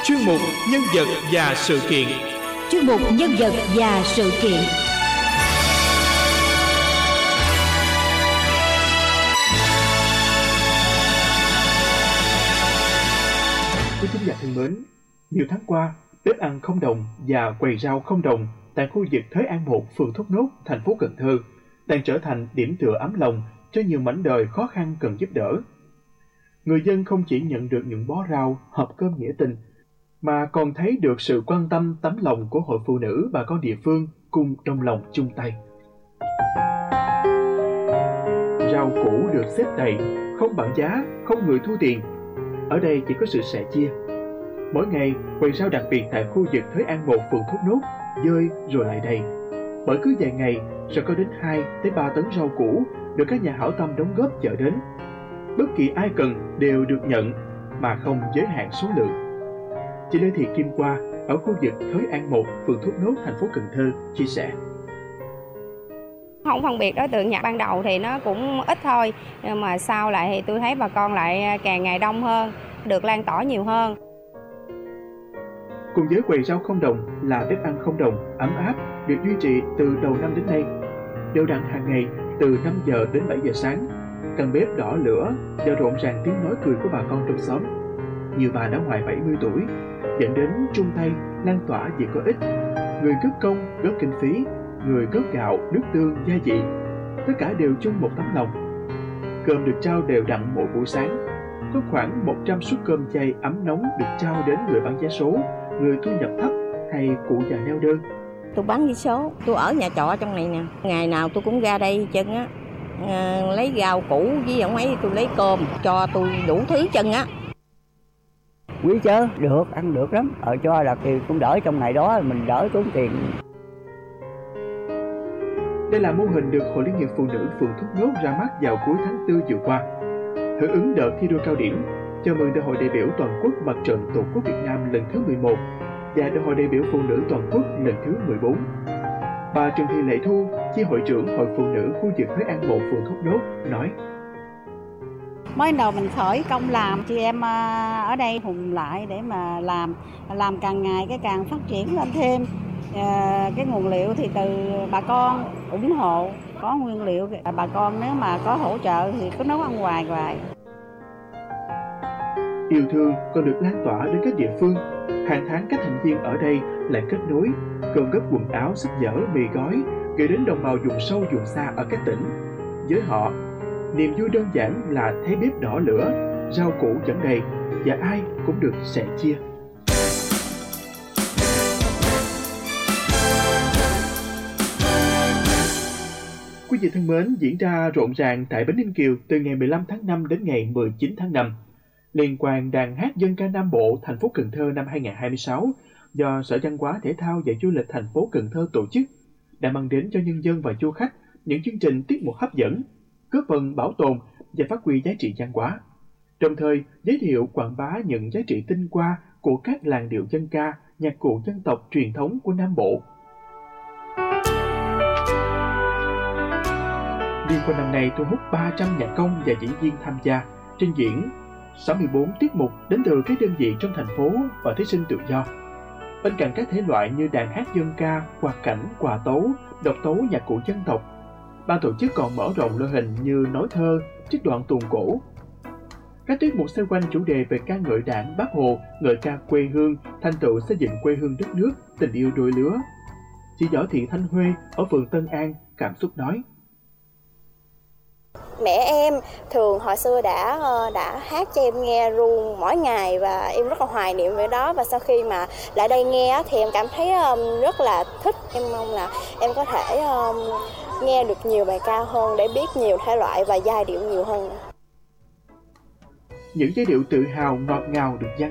Chuyên mục Nhân vật và sự kiện. Chuyên mục Nhân vật và sự kiện. Quý khán giả thân mến, nhiều tháng qua, bếp ăn không đồng và quầy rau không đồng tại khu vực Thới An 1, phường Thốt Nốt, thành phố Cần Thơ đang trở thành điểm tựa ấm lòng cho nhiều mảnh đời khó khăn cần giúp đỡ. Người dân không chỉ nhận được những bó rau, hộp cơm nghĩa tình, mà còn thấy được sự quan tâm, tấm lòng của hội phụ nữ bà con địa phương cùng đồng lòng chung tay. Rau củ được xếp đầy, không bảng giá, không người thu tiền. Ở đây chỉ có sự sẻ chia. Mỗi ngày, quầy rau đặc biệt tại khu vực Thới An 1, phường Thốt Nốt dơi rồi lại đầy. Bởi cứ vài ngày sẽ có đến 2 tới 3 tấn rau củ được các nhà hảo tâm đóng góp chở đến. Bất kỳ ai cần đều được nhận mà không giới hạn số lượng. Chị Lê Thị Kim Qua ở khu vực Thới An 1, phường Thốt Nốt, thành phố Cần Thơ chia sẻ. Không phân biệt đối tượng nhập ban đầu thì nó cũng ít thôi, nhưng mà sau lại thì tôi thấy bà con lại càng ngày đông hơn, được lan tỏa nhiều hơn. Cùng với quầy rau không đồng là bếp ăn không đồng ấm áp được duy trì từ đầu năm đến nay. Đều đặn hàng ngày từ 5 giờ đến 7 giờ sáng, căn bếp đỏ lửa và rộn ràng tiếng nói cười của bà con trong xóm. Nhiều bà đã ngoài 70 tuổi, dẫn đến chung tay lan tỏa việc có ích. Người góp công, góp kinh phí, người góp gạo, nước tương, gia vị. Tất cả đều chung một tấm lòng. Cơm được trao đều đặn mỗi buổi sáng. Có khoảng 100 suất cơm chay ấm nóng được trao đến người bán vé số, người thu nhập thấp hay cụ già neo đơn. Tôi bán vé số, tôi ở nhà trọ trong này nè. Ngày nào tôi cũng ra đây chân á, lấy rau củ với ông ấy tôi lấy cơm, cho tôi đủ thứ chân á. Quý chớ, được, ăn được lắm. Cho là thì cũng đỡ trong ngày đó, mình đỡ tốn tiền. Đây là mô hình được Hội Liên hiệp Phụ nữ phường Thốt Nốt ra mắt vào cuối tháng 4 vừa qua. Hưởng ứng đợt thi đua cao điểm, chào mừng Đại hội đại biểu toàn quốc Mặt trận Tổ quốc Việt Nam lần thứ 11 và Đại hội đại biểu Phụ nữ toàn quốc lần thứ 14. Bà Trần Thị Lệ Thu, chi hội trưởng Hội Phụ nữ khu vực Thới An 1, phường Thốt Nốt nói: Mới đầu mình khởi công làm, chị em ở đây hùng lại để mà làm càng ngày cái càng phát triển lên thêm. Cái nguồn liệu thì từ bà con ủng hộ, có nguyên liệu bà con nếu mà có hỗ trợ thì cứ nấu ăn hoài. Yêu thương còn được lan tỏa đến các địa phương. Hàng tháng các thành viên ở đây lại kết nối, gom góp quần áo, sách vở, mì gói gửi đến đồng bào vùng sâu vùng xa ở các tỉnh. Với họ, niềm vui đơn giản là thấy bếp đỏ lửa, rau củ vẫn đầy và ai cũng được sẻ chia. Quý vị thân mến, diễn ra rộn ràng tại Bến Ninh Kiều từ ngày 15 tháng 5 đến ngày 19 tháng 5. Liên quan đàn hát dân ca Nam Bộ thành phố Cần Thơ năm 2026 do Sở Văn hóa Thể thao và Du lịch thành phố Cần Thơ tổ chức đã mang đến cho nhân dân và du khách những chương trình tiết mục hấp dẫn, góp phần bảo tồn và phát huy giá trị văn hóa, đồng thời giới thiệu quảng bá những giá trị tinh hoa của các làn điệu dân ca, nhạc cụ dân tộc truyền thống của Nam Bộ. Liên hoan năm nay thu hút 300 nhạc công và diễn viên tham gia, trình diễn 64 tiết mục đến từ các đơn vị trong thành phố và thí sinh tự do. Bên cạnh các thể loại như đàn hát dân ca, quạt cảnh, quà tấu, độc tấu nhạc cụ dân tộc, ban tổ chức còn mở rộng loại hình như nói thơ, trích đoạn tuồng cổ. Các tiết mục xoay quanh chủ đề về ca ngợi Đảng, Bác Hồ, ngợi ca quê hương, thành tựu xây dựng quê hương đất nước, tình yêu đôi lứa. Chị Võ Thị Thanh Huê ở phường Tân An cảm xúc nói: Mẹ em thường hồi xưa đã hát cho em nghe luôn mỗi ngày và em rất là hoài niệm về đó, và sau khi mà lại đây nghe thì em cảm thấy rất là thích. Em mong là em có thể nghe được nhiều bài ca hơn để biết nhiều thể loại và giai điệu nhiều hơn. Những giai điệu tự hào ngọt ngào được dâng